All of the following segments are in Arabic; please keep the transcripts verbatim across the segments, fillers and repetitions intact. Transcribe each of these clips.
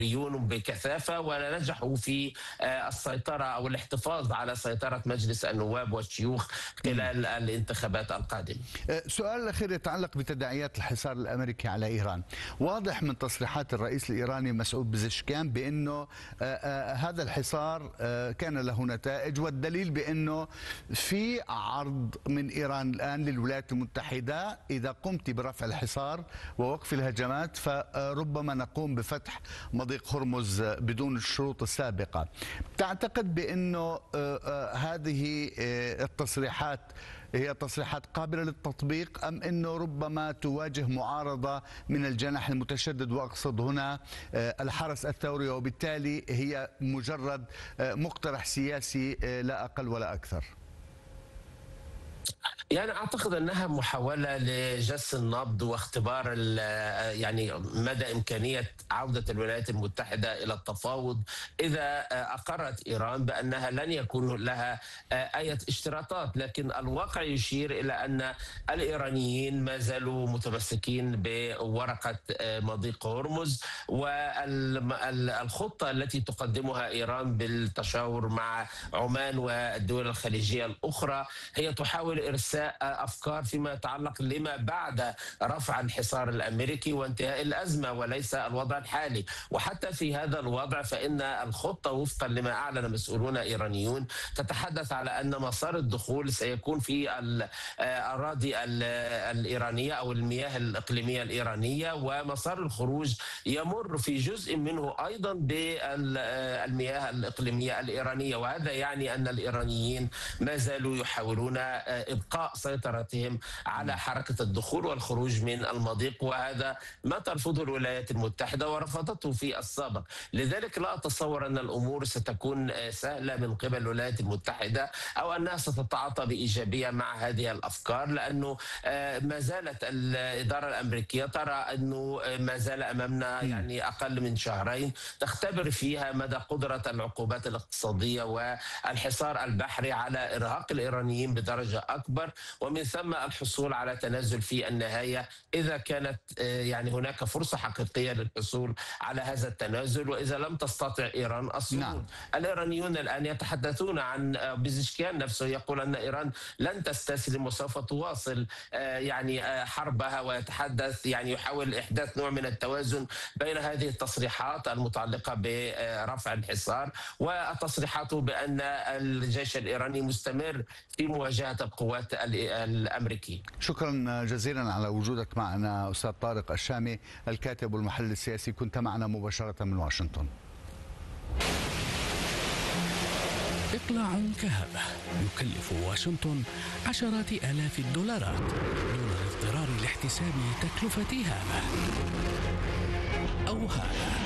بكثافة ونجحوا في السيطرة أو الاحتفاظ على سيطرة مجلس النواب والشيوخ خلال الانتخابات القادمة. سؤال الأخير يتعلق بتداعيات الحصار الأمريكي على إيران. واضح من تصريحات الرئيس الإيراني مسعود بزشكيان بأنه هذا الحصار كان له نتائج، والدليل بأنه في عرض من إيران الآن للولايات المتحدة: إذا قمت برفع الحصار ووقف الهجمات فربما نقوم بفتح مضيق هرمز بدون الشروط السابقة. تعتقد بأنه هذه التصريحات هي تصريحات قابلة للتطبيق، أم أنه ربما تواجه معارضة من الجناح المتشدد، وأقصد هنا الحرس الثوري، وبالتالي هي مجرد مقترح سياسي لا أقل ولا أكثر؟ يعني اعتقد انها محاوله لجس النبض واختبار يعني مدى امكانيه عوده الولايات المتحده الى التفاوض اذا اقرت ايران بانها لن يكون لها اي اشتراطات، لكن الواقع يشير الى ان الايرانيين ما زالوا متمسكين بورقه مضيق هرمز، والخطه التي تقدمها ايران بالتشاور مع عمان والدول الخليجيه الاخرى هي تحاول ارسال أفكار فيما يتعلق لما بعد رفع الحصار الأمريكي وانتهاء الأزمة وليس الوضع الحالي. وحتى في هذا الوضع فإن الخطة وفقا لما أعلن مسؤولون إيرانيون تتحدث على أن مسار الدخول سيكون في الأراضي الإيرانية أو المياه الإقليمية الإيرانية، ومسار الخروج يمر في جزء منه أيضا بالمياه الإقليمية الإيرانية. وهذا يعني أن الإيرانيين ما زالوا يحاولون إبقاء سيطرتهم على حركة الدخول والخروج من المضيق، وهذا ما ترفضه الولايات المتحدة ورفضته في السابق. لذلك لا أتصور أن الأمور ستكون سهلة من قبل الولايات المتحدة أو أنها ستتعاطى بإيجابية مع هذه الأفكار، لأنه ما زالت الإدارة الأمريكية ترى أنه ما زال أمامنا يعني أقل من شهرين تختبر فيها مدى قدرة العقوبات الاقتصادية والحصار البحري على إرهاق الإيرانيين بدرجة أكبر، ومن ثم الحصول على تنازل في النهاية إذا كانت يعني هناك فرصة حقيقية للحصول على هذا التنازل، وإذا لم تستطع إيران الصمود. نعم. الإيرانيون الآن يتحدثون عن بزشكيان نفسه يقول أن إيران لن تستسلم وسوف تواصل يعني حربها، ويتحدث يعني يحاول إحداث نوع من التوازن بين هذه التصريحات المتعلقة برفع الحصار والتصريحات بأن الجيش الإيراني مستمر في مواجهة القوات الأمريكية. شكرا جزيلا على وجودك معنا أستاذ طارق الشامي، الكاتب والمحلل السياسي، كنت معنا مباشرة من واشنطن. إقلاع كهذا يكلف واشنطن عشرات آلاف الدولارات دون الاضطرار لاحتساب تكلفة هذا أو هذا.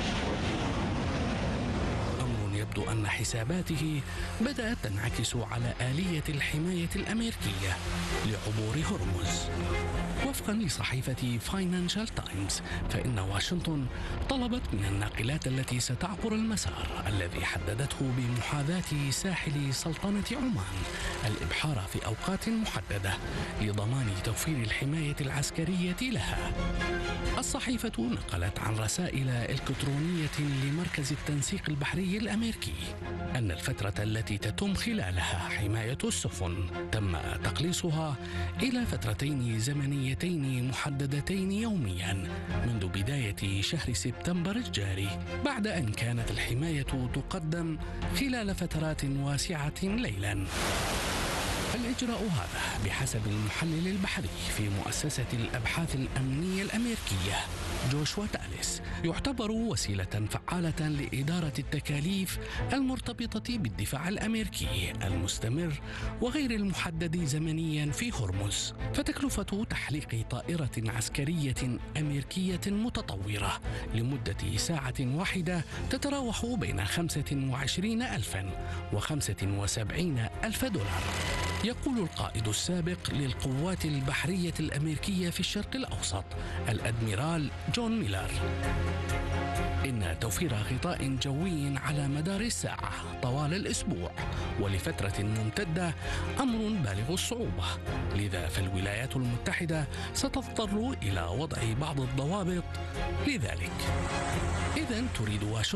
يبدو أن حساباته بدأت تنعكس على آلية الحماية الأمريكية لعبور هرمز. وفقا لصحيفة فاينانشال تايمز فإن واشنطن طلبت من الناقلات التي ستعبر المسار الذي حددته بمحاذاة ساحل سلطنة عمان الإبحار في أوقات محددة لضمان توفير الحماية العسكرية لها. الصحيفة نقلت عن رسائل إلكترونية لمركز التنسيق البحري الأمريكي أن الفترة التي تتم خلالها حماية السفن تم تقليصها إلى فترتين زمنيتين محددتين يوميا منذ بداية شهر سبتمبر الجاري، بعد أن كانت الحماية تقدم خلال فترات واسعة ليلا. الإجراء هذا بحسب المحلل البحري في مؤسسة الأبحاث الأمنية الأمريكية جوشوا تاليس يعتبر وسيلة فعالة لإدارة التكاليف المرتبطة بالدفاع الأمريكي المستمر وغير المحدد زمنيا في هرمز. فتكلفة تحليق طائرة عسكرية أمريكية متطورة لمدة ساعة واحدة تتراوح بين خمسة وعشرين ألفا وخمسة وسبعين ألف دولار. يقول القائد السابق للقوات البحرية الأمريكية في الشرق الأوسط الأدميرال جون ميلر إن توفير غطاء جوي على مدار الساعة طوال الأسبوع ولفترة ممتدة أمر بالغ الصعوبة، لذا فالولايات المتحدة ستضطر إلى وضع بعض الضوابط لذلك. إذن تريد واشنطن